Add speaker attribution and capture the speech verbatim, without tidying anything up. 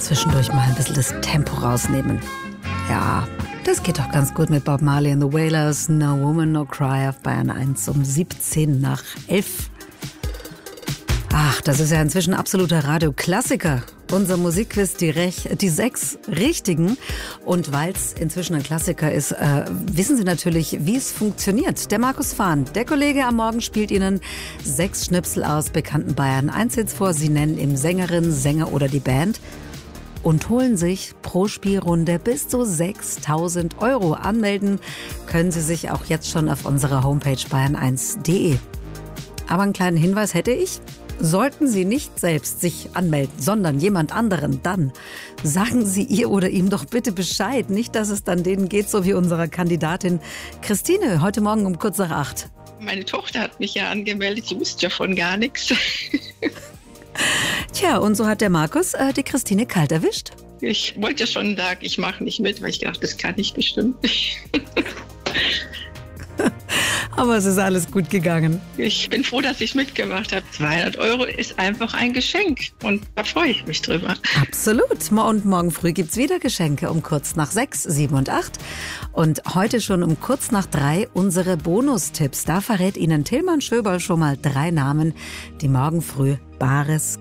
Speaker 1: Zwischendurch mal ein bisschen das Tempo rausnehmen. Ja, das geht doch ganz gut mit Bob Marley and the Wailers. No Woman, No Cry auf Bayern eins um siebzehn nach elf. Ach, das ist ja inzwischen absoluter Radioklassiker. Unser Musikquiz, die, Rech- die sechs Richtigen. Und weil es inzwischen ein Klassiker ist, äh, wissen Sie natürlich, wie es funktioniert. Der Markus Fahn, der Kollege am Morgen, spielt Ihnen sechs Schnipsel aus bekannten Bayern eins Hits vor. Sie nennen ihm Sängerin, Sänger oder die Band und holen sich pro Spielrunde bis zu sechstausend Euro. Anmelden können Sie sich auch jetzt schon auf unserer Homepage bayern eins punkt de. Aber einen kleinen Hinweis hätte ich. Sollten Sie nicht selbst sich anmelden, sondern jemand anderen, dann sagen Sie ihr oder ihm doch bitte Bescheid. Nicht, dass es dann denen geht, so wie unserer Kandidatin Christine, heute Morgen um kurz nach acht.
Speaker 2: Meine Tochter hat mich ja angemeldet, sie wusste ja von gar nichts.
Speaker 1: Tja, und so hat der Markus äh, die Christine kalt erwischt.
Speaker 2: Ich wollte ja schon sagen, ich mache nicht mit, weil ich gedacht, das kann ich bestimmt nicht.
Speaker 1: Aber es ist alles gut gegangen.
Speaker 2: Ich bin froh, dass ich mitgemacht habe. zweihundert Euro ist einfach ein Geschenk und da freue ich mich drüber.
Speaker 1: Absolut. Und morgen früh gibt es wieder Geschenke um kurz nach sechs, sieben und acht. Und heute schon um kurz nach drei unsere Bonustipps. Da verrät Ihnen Tilman Schöberl schon mal drei Namen, die morgen früh bares